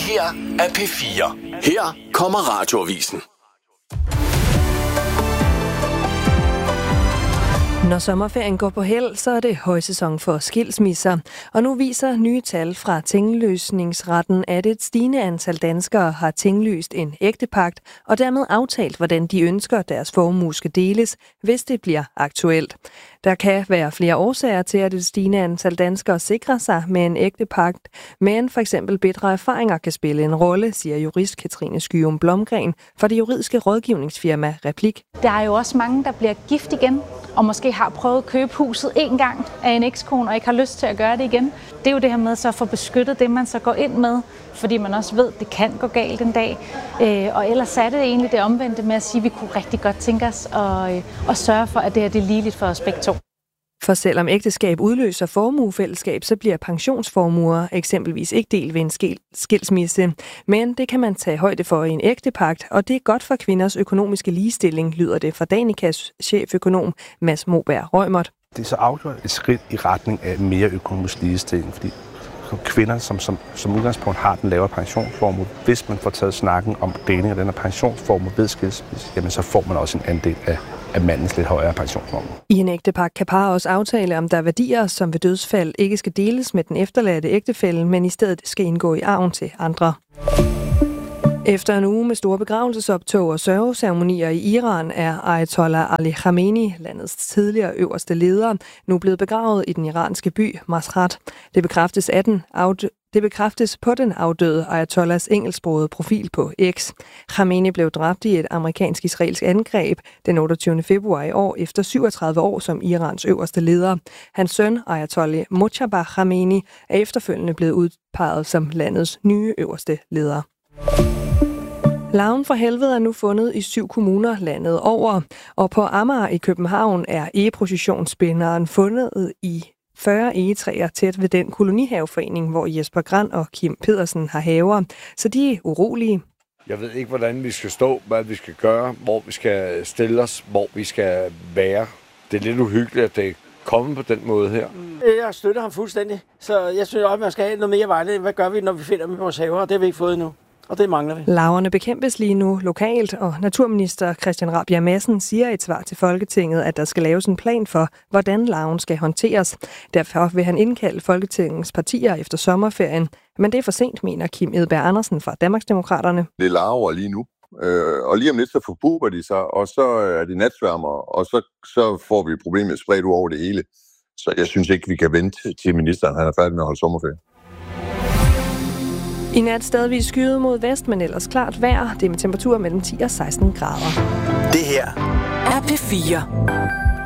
her er P4. Her kommer Radioavisen. Når sommerferien går på held, så er det højsæson for skilsmisser. Og nu viser nye tal fra tingløsningsretten, at et stigende antal danskere har tingløst en ægtepagt, og dermed aftalt, hvordan de ønsker, deres formue skal deles, hvis det bliver aktuelt. Der kan være flere årsager til, at et stigende antal danskere sikrer sig med en ægtepagt, men for eksempel bedre erfaringer kan spille en rolle, siger jurist Katrine Skyum Blomgren fra det juridiske rådgivningsfirma Replik. Der er jo også mange, der bliver gift igen, og måske har prøvet at købe huset en gang af en ekskone, og ikke har lyst til at gøre det igen. Det er jo det her med så at få beskyttet det, man så går ind med, fordi man også ved, at det kan gå galt en dag. Og ellers er det egentlig det omvendte med at sige, at vi kunne rigtig godt tænke os at sørge for, at det her det er ligeligt for os begge to. For selvom ægteskab udløser formuefællesskab, så bliver pensionsformuer eksempelvis ikke delt ved en skilsmisse. Men det kan man tage højde for i en ægtepagt, og det er godt for kvinders økonomiske ligestilling, lyder det fra Danikas cheføkonom Mads Moberg Reumert. Det er så afgjort et skridt i retning af mere økonomisk ligestilling, fordi kvinder som udgangspunkt har den lavere pensionsformue. Hvis man får taget snakken om deling af den her pensionsformue ved skilsmisse, jamen så får man også en andel af mandens lidt højere pensionsformue. I en ægtepagt kan par også aftale, om der er værdier, som ved dødsfald ikke skal deles med den efterladte ægtefælle, men i stedet skal indgå i arven til andre. Efter en uge med store begravelsesoptog og sørgeceremonier i Iran er Ayatollah Ali Khamenei, landets tidligere øverste leder, nu blevet begravet i den iranske by Mashhad. Det bekræftes på den afdøde Ayatollahs engelsksprogede profil på X. Khamenei blev dræbt i et amerikansk-israelsk angreb den 28. februar i år efter 37 år som Irans øverste leder. Hans søn, Ayatollah Mojtaba Khamenei, er efterfølgende blevet udpeget som landets nye øverste leder. Larven fra helvede er nu fundet i 7 kommuner landet over, og på Amager i København er egeprocessionsspinderen fundet i 40 egetræer tæt ved den kolonihaveforening, hvor Jesper Grand og Kim Pedersen har haver, så de er urolige. Jeg ved ikke, hvordan vi skal stå, hvad vi skal gøre, hvor vi skal stille os, hvor vi skal være. Det er lidt uhyggeligt, at det er kommet på den måde her. Jeg støtter ham fuldstændig, så jeg synes også, at man skal have noget mere vejledning. Hvad gør vi, når vi finder dem i vores haver? Det har vi ikke fået endnu. Og det mangler vi. Larverne bekæmpes lige nu lokalt, og naturminister Christian Rabjerg Madsen siger i et svar til Folketinget, at der skal laves en plan for, hvordan larven skal håndteres. Derfor vil han indkalde Folketingets partier efter sommerferien. Men det er for sent, mener Kim Edberg Andersen fra Danmarksdemokraterne. Det er larver lige nu, og lige om lidt så forbuber de sig, og så er de natsværmer, og så får vi problemet spredt ud over det hele. Så jeg synes ikke, vi kan vente til ministeren han er færdig med at holde sommerferie. I nat stadigvis skyet mod vest, men ellers klart vejr. Det er med temperaturer mellem 10 og 16 grader. Det her er P4.